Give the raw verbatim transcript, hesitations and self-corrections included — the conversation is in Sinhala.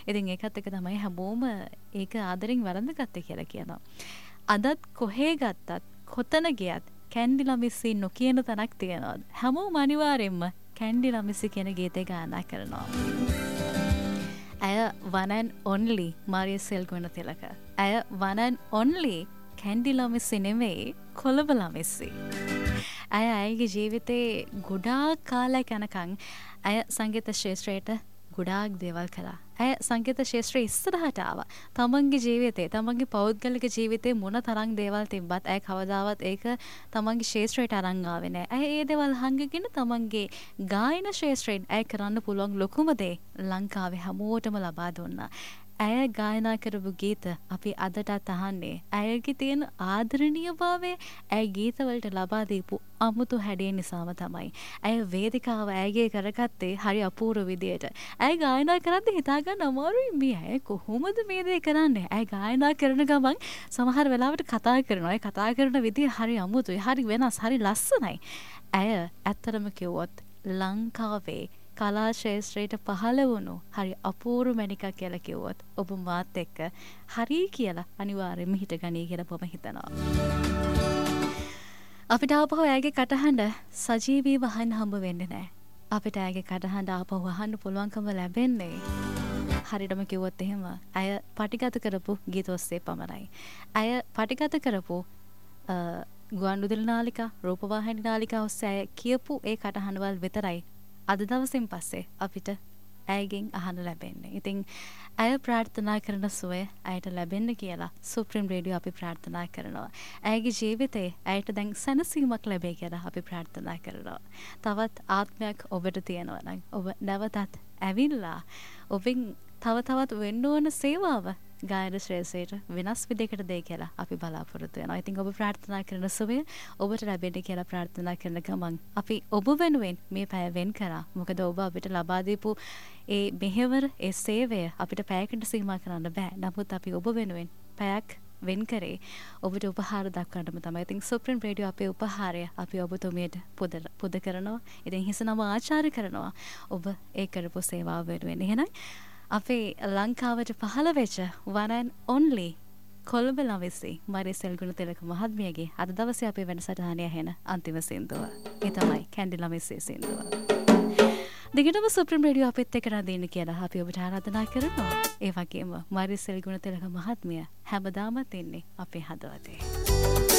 ඉතින් ඒකත් එක තමයි හැමෝම ඒක ආදරෙන් වළඳගත්තේ කියලා කියනවා. අදත් කොහේ ගත්තත් කොතන ගියත් කැන්ඩි ලමිස්සි නොකියන තැනක් තියෙනවා. හැමෝම අනිවාර්යෙන්ම කැන්ඩි ලමිස්සි කියන ගීතය ගායනා කරනවා. ඇය one and only මාරිය සෙල්ගුණ තිලක. ඇය one and only කැන්ඩි ලමිස්සි නෙමෙයි කොළඹ ලමිස්සි. ඇය ඇයගේ ජීවිතේ ගොඩාක් කාලයක් යනකම් ඇය සංගීත ශාස්ත්‍රයට ගොඩාක් දේවල් කළා. ඇය සංගීත ශාස්ත්‍රයේ ඉස්සරහට ආවා. තමන්ගේ ජීවිතේ, තමන්ගේ පෞද්ගලික ජීවිතේ මොන තරම් දේවල් තිබ්බත් ඇය කවදාවත් ඒක තමන්ගේ ශාස්ත්‍රයට අරන් ආවේ නැහැ. ඇය ඒ දේවල් හංගගෙන තමන්ගේ ගායන ශාස්ත්‍රයෙන් ඇය කරන්න පුළුවන් ලොකුම දේ ලංකාවේ හැමෝටම ලබා දුන්නා. ඇය ගායනා කරපු ගීත අපි අදටත් අහන්නේ. ඇයගේ තියෙන ආදරණීයභාවය ඇය ගීතවලට ලබා දීපු අමුතු හැඩය නිසාම තමයි. ඇය වේදිකාව ඇයගේ කරගත්තේ හරි අපූර්ව විදියට. ඇය ගායනා කරද්දී හිතාගන්න අමාරුයි මේ ඇය කොහොමද මේ දේ කරන්නේ. ඇය ගායනා කරන ගමන් සමහර වෙලාවට කතා කරනවා. ඇය කතා කරන විදිය හරි අමුතුයි, හරි වෙනස්, හරි ලස්සනයි. ඇය ඇත්තටම කිව්වොත් ලංකාවේ කලා ශාස්ත්‍රයට පහළ වුණු හරි අපූර්ව මැණිකක් කියලා කිව්වොත් ඔබ මාත් එක්ක හරි කියලා අනිවාර්යෙන්ම හිතගනී කියලා මම හිතනවා. අපිට ආපහු ඇයගේ කටහඬ සජීවීව අහන්න හම්බ වෙන්නේ නැහැ. අපිට ඇයගේ කටහඬ ආපහු අහන්න පුළුවන්කම ලැබෙන්නේ හරියටම කිව්වොත් එහෙම ඇය පටිගත කරපු ගීත ඔස්සේ පමණයි. ඇය පටිගත කරපු ගුවන්විදුලි නාලිකා, රූපවාහිනී නාලිකා ඔස්සේ ඇය කියපු ඒ කටහඬවල් විතරයි අද දවසින් පස්සේ අපිට ඇයගෙන් අහන්න ලැබෙන්නේ. ඉතින් ඇය ප්‍රාර්ථනා කරන සුවය ඇයට ලැබෙන්න කියලා සුප්‍රීම රේඩියෝ අපි ප්‍රාර්ථනා කරනවා. ඇයගේ ජීවිතේ ඇයට දැන් සැනසීමක් ලැබේ කියලා අපි ප්‍රාර්ථනා කරනවා. තවත් ආත්මයක් ඔබට තියෙනවා නම් ඔබ නැවතත් ඇවිල්ලා ඔබෙන් තව තවත් වෙන්න ඕන සේවාව ගායන ශ්‍රේෂ්ඨයට වෙනස් විදිහකට දෙයි කියලා අපි බලාපොරොත්තු වෙනවා. ඉතින් ඔබ ප්‍රාර්ථනා කරන සුවය ඔබට ලැබෙන්න කියලා ප්‍රාර්ථනා කරන ගමන් අපි ඔබ වෙනුවෙන් මේ පැය වෙන් කරා. මොකද ඔබ අපිට ලබා දීපු ඒ මෙහෙවර, ඒ සේවය අපිට පැයකට සීමා කරන්න බෑ. නමුත් අපි ඔබ වෙනුවෙන් පැයක් වෙන් කරේ ඔබට උපහාර දක්වන්නම තමයි. ඉතින් සුප්‍රීම රේඩියෝ අපේ උපහාරය අපි ඔබතුමියට පුද පුද කරනවා. ඉතින් හිසනම ආචාර්ය කරනවා ඔබ ඒ කරපු සේවාව වෙනුවෙන්. එහෙනම් අපේ ලංකාවට පහළ වෙච්ච one and only කොළඹ ලවිස්සි මාරිය සෙල්ගුණ තිලක මහත්මියගේ අද දවසේ අපේ වැඩසටහනේ ඇහෙන අන්තිම සින්දුව. ඒ තමයි කැන්ඩි ලවිස්සි සින්දුව. දිගටම සුප්‍රීම රේඩියෝ අපිත් එක්ක රැඳෙන්න කියලා අපි ඔබට ආරාධනා කරනවා. ඒ වගේම මාරිය සෙල්ගුණ තිලක මහත්මිය හැමදාමත් ඉන්නේ අපේ හදවතේ.